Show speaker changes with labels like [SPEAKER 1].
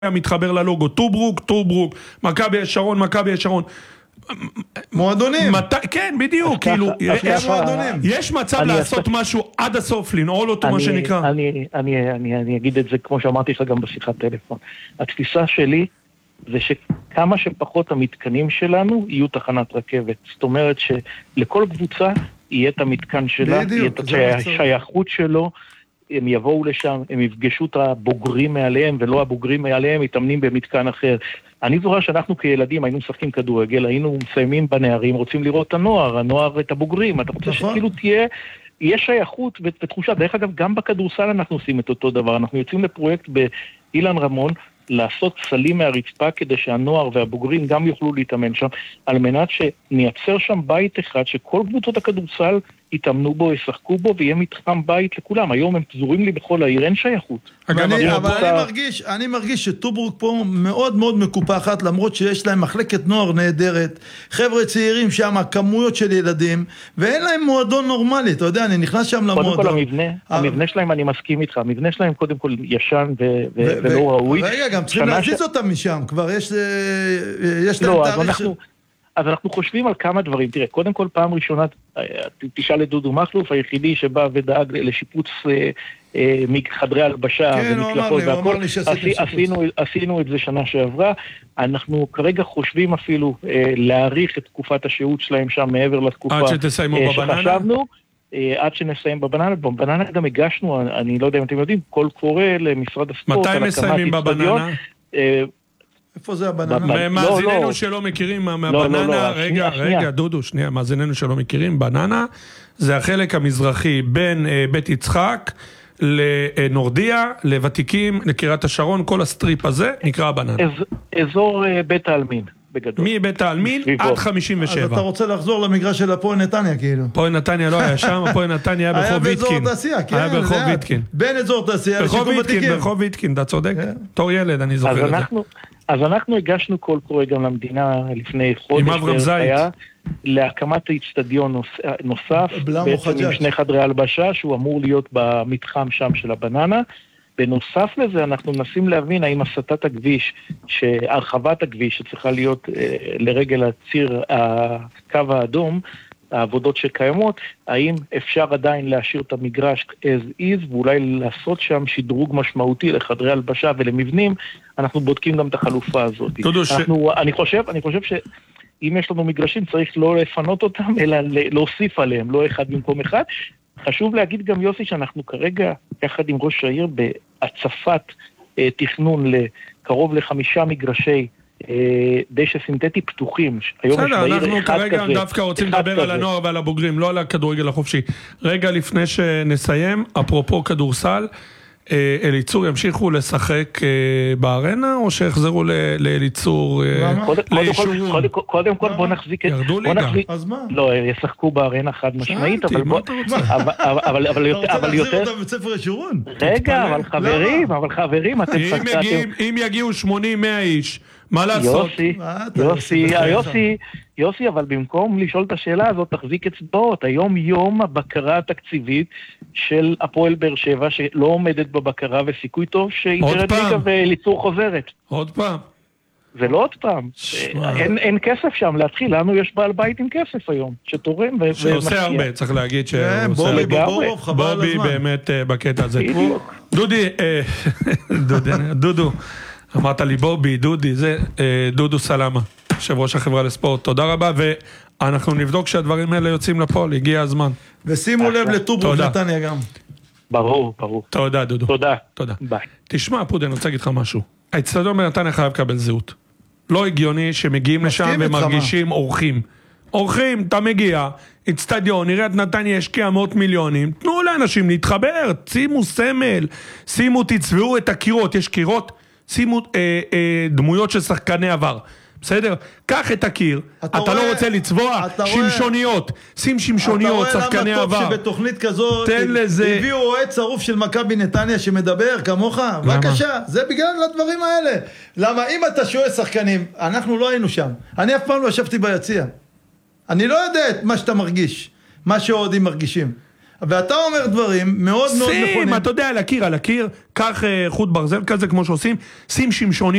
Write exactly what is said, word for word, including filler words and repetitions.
[SPEAKER 1] מתחבר ללוגו, טוברוק, טוברוק, מכבי השרון, מכבי השרון.
[SPEAKER 2] מועדונים.
[SPEAKER 1] כן, בדיוק, כאילו, יש מצב לעשות משהו עד הסוף, לנעול אותו, מה שנקרא.
[SPEAKER 3] אני אגיד את זה, כמו שאמרתי לך גם בשיחת טלפון. התפיסה שלי זה שכמה שפחות המתקנים שלנו יהיו תחנת רכבת. זאת אומרת שלכל קבוצה יהיה את המתקן שלה, יהיה את השייכות שלו, הם יבואו לשם, הם יפגשו את הבוגרים מעליהם, ולא הבוגרים מעליהם מתאמנים במתקן אחר. אני זוכר שאנחנו כילדים היינו משחקים כדורגל, היינו מסיימים בנערים, רוצים לראות את הנוער, הנוער את הבוגרים, אתה רוצה שכאילו תהיה, יהיה שייכות ותחושה. דרך אגב, גם בכדורסל אנחנו עושים את אותו דבר, אנחנו יוצאים לפרויקט באילן רמון, לעשות סלים מהרצפה כדי שהנוער והבוגרים גם יוכלו להתאמן שם, על מנת שנייצר שם בית אחד שכל קבוצות הכדורסל יתאמנו בו, ישחקו בו, ויהיה מתחם בית לכולם. היום הם פזורים לי בכל העיר, אין שייכות.
[SPEAKER 2] אבל אני מרגיש, אני מרגיש שטוברוק פה מאוד מאוד מקופחת, למרות שיש להם מחלקת נוער נהדרת, חבר'ה צעירים שם, כמויות של ילדים, ואין להם מועדון נורמלי, אתה יודע, אני נכנס שם למועדון.
[SPEAKER 3] קודם כל המבנה, המבנה שלהם, אני מסכים איתך, המבנה שלהם קודם כל ישן ולא ראוי.
[SPEAKER 2] רגע, גם צריכים להזיז אותם משם, כבר יש להם תאריך של...
[SPEAKER 3] אז אנחנו חושבים על כמה דברים. תראה, קודם כל פעם ראשונה, תשאל את דודו מחלוף, היחידי שבא ודאג לשיפוץ חדרי הלבשה ומקלחות והכל. עשינו את זה שנה שעברה. אנחנו כרגע חושבים אפילו להאריך את תקופת השהות שלהם שם מעבר לתקופה
[SPEAKER 1] עד שתסיימו בבננה?
[SPEAKER 3] עד שנסיים בבננה. בבננה גם הגשנו, אני לא יודע אם אתם יודעים, קול קורא למשרד הספורט.
[SPEAKER 1] מתי מסיימים בבננה?
[SPEAKER 2] איפה זה הבננה?
[SPEAKER 1] מאזיננו שלא מכירים מהבננה, רגע, רגע, דודו, שנייה, מאזיננו שלא מכירים, בננה זה החלק המזרחי בין בית יצחק לנורדיה, לוותיקים, לקריית השרון, כל הסטריפ הזה נקרא בננה.
[SPEAKER 3] אזור בית העלמין, בגדול.
[SPEAKER 1] מבית העלמין עד חמישים ושבע.
[SPEAKER 2] אז אתה רוצה לחזור למגרש של הפועל נתניה, כאילו.
[SPEAKER 1] הפועל נתניה לא היה שם, הפועל נתניה היה ברחוב ויטקין. היה ברחוב ויטקין.
[SPEAKER 2] בין אזור תעשייה לשיקום ותיקים.
[SPEAKER 1] ברחוב ויטקין, אתה צודק. תור ילד, אני זוכר את זה.
[SPEAKER 3] אז אנחנו הגשנו קול קורא גם למדינה לפני חודש להקמת האצטדיון נוסף, בעצם עם שני חדרי הלבשה, שהוא אמור להיות במתחם שם של הבננה. בנוסף לזה אנחנו מנסים להבין האם הסטת הכביש, הרחבת הכביש שצריכה להיות לרגל הציר הקו האדום, העבודות שקיימות, האם אפשר עדיין להשאיר את המגרש as is, ואולי לעשות שם שדרוג משמעותי לחדרי הלבשה ולמבנים. אנחנו בודקים גם את החלופה הזאת. אנחנו, אני חושב, אני חושב שאם יש לנו מגרשים צריך לא לפנות אותם, אלא להוסיף עליהם, לא אחד במקום אחד. חשוב להגיד גם יוסי שאנחנו כרגע, יחד עם ראש העיר, בהצפת אה, תכנון לקרוב לחמישה מגרשי דשא סינתטי פתוחים.
[SPEAKER 1] בסדר, אנחנו כרגע דווקא רוצים לדבר על הנוער ועל הבוגרים, לא על הכדורגל החופשי. רגע לפני שנסיים, אפרופו כדורסל, אליצור ימשיכו לשחק בארנה, או שיחזרו לאליצור לאישור?
[SPEAKER 3] קודם כל בוא נחזיק את...
[SPEAKER 1] ירדו ליגה.
[SPEAKER 2] אז מה?
[SPEAKER 3] לא, ישחקו בארנה חד משמעית, אבל בוא... אבל יותר...
[SPEAKER 2] אתה רוצה להחזיר אותם בבית ספר ישורון?
[SPEAKER 3] רגע, אבל חברים, אבל חברים, אתם...
[SPEAKER 1] אם יגיעו שמונים מאה איש, מה לעשות?
[SPEAKER 3] יוסי, יוסי, יוסי, יוסי, אבל במקום לשאול את השאלה הזאת, תחזיק אצבעות. היום יום הבקרה התקציבית של הפועל באר שבע, שלא עומדת בבקרה, וסיכוי טוב שיתרד ליגה וליצור חוזרת.
[SPEAKER 1] עוד פעם.
[SPEAKER 3] זה לא עוד פעם. אין, אין כסף שם להתחיל. לנו יש בעל בית עם כסף היום, שתורם ומשקיע.
[SPEAKER 1] שעושה הרבה, צריך להגיד שעושה
[SPEAKER 2] בובי בובורוב, חבל על הזמן.
[SPEAKER 1] בובי באמת בקטע הזה. דודי, דודו, אמרת לי בובי, דודי, זה דודו סלמה, יושב ראש החברה לספורט, תודה רבה, ואנחנו נבדוק שהדברים האלה יוצאים לפועל, הגיע הזמן.
[SPEAKER 2] ושימו לב לטוברוק נתניה גם.
[SPEAKER 3] ברור, ברור.
[SPEAKER 1] תודה, דודו.
[SPEAKER 3] תודה.
[SPEAKER 1] תודה.
[SPEAKER 3] ביי.
[SPEAKER 1] תשמע, פודן, אני רוצה להגיד לך משהו. האצטדיון בנתניה חייב לקבל זהות. לא הגיוני שמגיעים לשם ומרגישים אורחים. אורחים, אתה מגיע, אצטדיון, עיריית נתניה השקיע מאות מיליונים, תנו לאנשים להתחבר, שימו סמל, שימו, תצבעו את הקירות, יש קירות, שימו אה, אה, דמויות של שחקני עבר. בסדר? קח את הקיר, אתה, אתה רואה, לא רוצה לצבוע שמשוניות, שים שמשוניות, שחקני עבר.
[SPEAKER 2] אתה רואה למה טוב שבתוכנית כזאת
[SPEAKER 1] לזה...
[SPEAKER 2] הביאו רואה צרוף של מכבי נתניה שמדבר כמוך? למה? בבקשה, זה בגלל הדברים האלה. למה אם אתה שואל שחקנים, אנחנו לא היינו שם, אני אף פעם לא ישבתי ביציע, אני לא יודע את מה שאתה מרגיש, מה שעודים מרגישים. ואתה אומר דברים מאוד מאוד נכונים.
[SPEAKER 1] שים, אתה יודע, על הקיר, על הקיר, קח חוט ברזל כזה, כמו שעושים, שים שמשוניות.